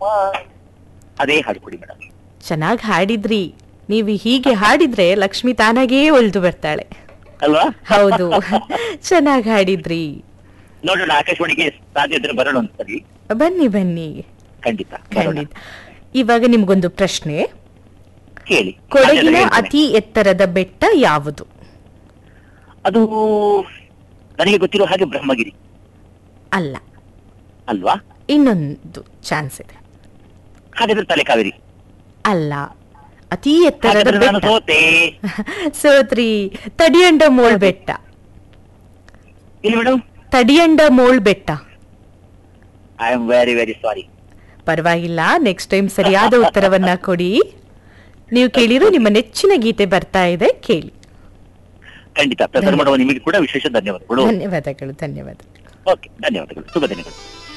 ಅದೇ ಹಾಡು ಕೊಡಿ ಮೇಡಮ್. ಚೆನ್ನಾಗಿ ಹಾಡಿದ್ರಿ. ನೀವು ಹೀಗೆ ಹಾಡಿದ್ರೆ ಲಕ್ಷ್ಮಿ ತಾನಾಗೇ ಒಲ್ದು ಬರ್ತಾಳೆ. ಅಲ್ವಾ? ಹೌದು, ಚೆನ್ನಾಗಿ ಹಾಡಿದ್ರಿ. ನೋಡೋಣ, ಆಕಾಶವಾಣಿಗೆ ಸಾಧ್ಯ ಇದ್ರೆ ಬರೋಣ ಒಂದ್ಸರಿ. ಬನ್ನಿ ಬನ್ನಿ, ಖಂಡಿತ ಖಂಡಿತ. ಇವಾಗ ನಿಮ್ಗೊಂದು ಪ್ರಶ್ನೆ. ಕೇಳಿ. ಕೊಡಗಿನ ಅತಿ ಎತ್ತರದ ಬೆಟ್ಟ ಯಾವುದು? ಅದು ನನಗೆ ಗೊತ್ತಿರೋ ಹಾಗೆ ಬ್ರಹ್ಮಗಿರಿ ಅಲ್ಲ. ಅಲ್ವಾ? ಇನ್ನೊಂದು ಚಾನ್ಸ್ ಇದೆ. ಹಾಗಾದ್ರೆ ತಲೆಕಾವೇರಿ ಅಲ್ಲ. ಅತಿ ಎತ್ತರದ ನಾನು ಬೆಟ್ಟ. ಸೋತೆ. ಸೋತ್ರಿ. ತಡಿಯಂಡ ಮೋಳ್ ಬೆಟ್ಟ. ಇಲ್ಲಿ ಮೇಡಮ್, ತಡಿಯಂಡ ಮೋಳ್ ಬೆಟ್ಟ. I am very very sorry. ಪರವಾಗಿಲ್ಲ, ನೆಕ್ಸ್ಟ್ ಟೈಮ್ ಸರಿಯಾದ ಉತ್ತರವನ್ನ ಕೊಡಿ. ನೀವು ಕೇಳಿರೋ ನಿಮ್ಮ ನೆಚ್ಚಿನ ಗೀತೆ ಬರ್ತಾ ಇದೆ, ಕೇಳಿ. ಖಂಡಿತ ಪ್ರಸಾರ ಮಾಡುವ ನಿಮಗೆ ಕೂಡ ವಿಶೇಷ ಧನ್ಯವಾದಗಳು. ಧನ್ಯವಾದಗಳು. ಧನ್ಯವಾದಗಳು. ಓಕೆ, ಧನ್ಯವಾದಗಳು. ಶುಭ ದಿನಗಳು.